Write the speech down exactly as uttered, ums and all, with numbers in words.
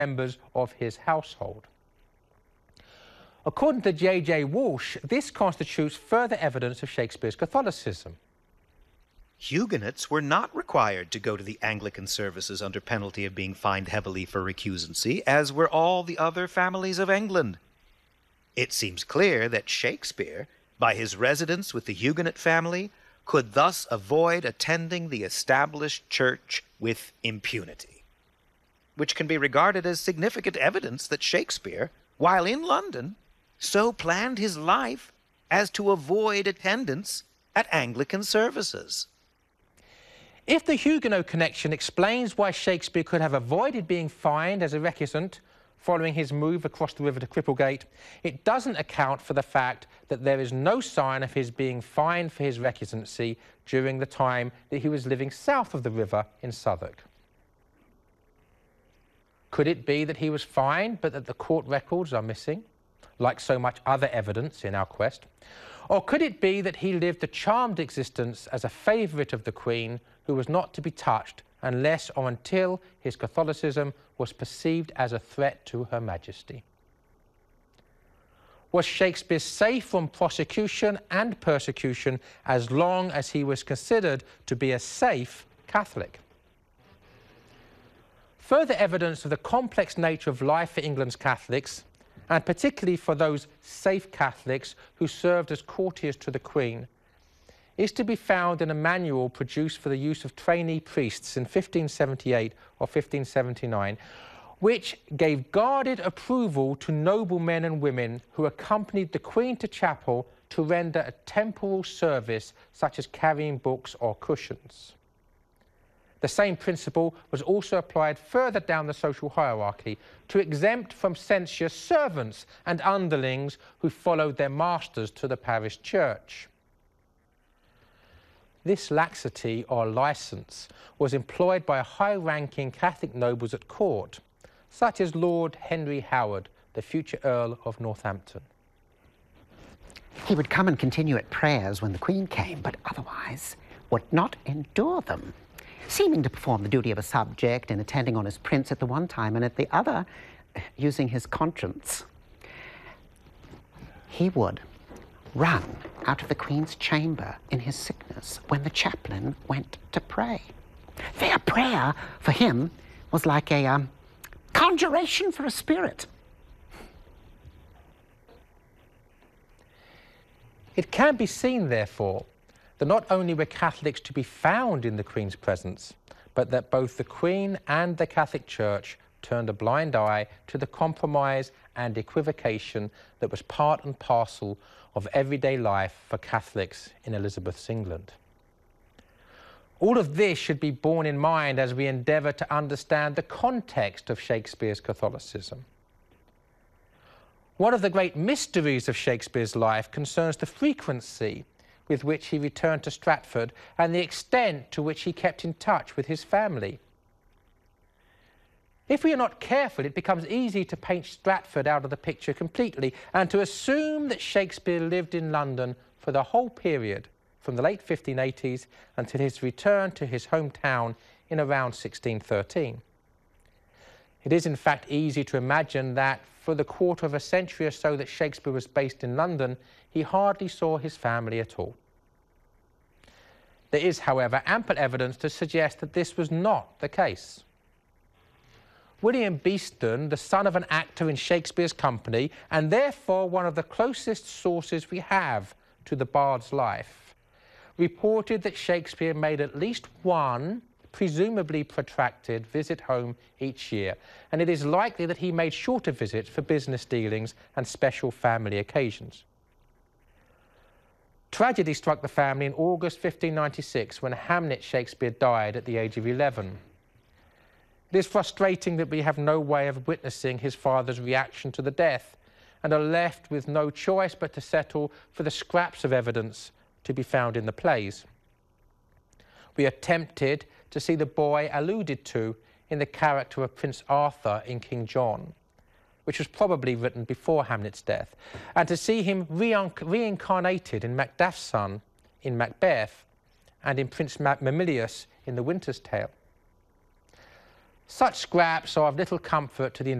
members of his household. According to J J Walsh, this constitutes further evidence of Shakespeare's Catholicism. Huguenots were not required to go to the Anglican services under penalty of being fined heavily for recusancy, as were all the other families of England. It seems clear that Shakespeare, by his residence with the Huguenot family, could thus avoid attending the established church with impunity, which can be regarded as significant evidence that Shakespeare, while in London, so planned his life as to avoid attendance at Anglican services. If the Huguenot connection explains why Shakespeare could have avoided being fined as a recusant following his move across the river to Cripplegate, it doesn't account for the fact that there is no sign of his being fined for his recusancy during the time that he was living south of the river in Southwark. Could it be that he was fined but that the court records are missing, like so much other evidence in our quest? Or could it be that he lived a charmed existence as a favourite of the Queen who was not to be touched unless or until his Catholicism was perceived as a threat to Her Majesty? Was Shakespeare safe from prosecution and persecution as long as he was considered to be a safe Catholic? Further evidence of the complex nature of life for England's Catholics, and particularly for those safe Catholics who served as courtiers to the Queen, is to be found in a manual produced for the use of trainee priests in fifteen seventy-eight or fifteen seventy-nine, which gave guarded approval to noblemen and women who accompanied the Queen to chapel to render a temporal service such as carrying books or cushions. The same principle was also applied further down the social hierarchy to exempt from censure servants and underlings who followed their masters to the parish church. This laxity or licence was employed by high-ranking Catholic nobles at court, such as Lord Henry Howard, the future Earl of Northampton. He would come and continue at prayers when the Queen came, but otherwise would not endure them, seeming to perform the duty of a subject and attending on his prince at the one time, and at the other, using his conscience. He would run out of the Queen's chamber in his sickness when the chaplain went to pray. Their prayer for him was like a um, conjuration for a spirit. It can be seen, therefore, that not only were Catholics to be found in the Queen's presence, but that both the Queen and the Catholic Church turned a blind eye to the compromise and equivocation that was part and parcel of everyday life for Catholics in Elizabeth's England. All of this should be borne in mind as we endeavour to understand the context of Shakespeare's Catholicism. One of the great mysteries of Shakespeare's life concerns the frequency with which he returned to Stratford and the extent to which he kept in touch with his family. If we are not careful, it becomes easy to paint Stratford out of the picture completely and to assume that Shakespeare lived in London for the whole period, from the late fifteen eighties until his return to his hometown in around sixteen thirteen. It is in fact easy to imagine that for the quarter of a century or so that Shakespeare was based in London, he hardly saw his family at all. There is, however, ample evidence to suggest that this was not the case. William Beeston, the son of an actor in Shakespeare's company, and therefore one of the closest sources we have to the bard's life, reported that Shakespeare made at least one, presumably protracted, visit home each year, and it is likely that he made shorter visits for business dealings and special family occasions. Tragedy struck the family in August fifteen ninety-six when Hamnet Shakespeare died at the age of eleven. It is frustrating that we have no way of witnessing his father's reaction to the death and are left with no choice but to settle for the scraps of evidence to be found in the plays. We are tempted to see the boy alluded to in the character of Prince Arthur in King John, which was probably written before Hamlet's death, and to see him reincarnated in Macduff's son in Macbeth and in Prince Mamillius in The Winter's Tale. Such scraps are of little comfort to the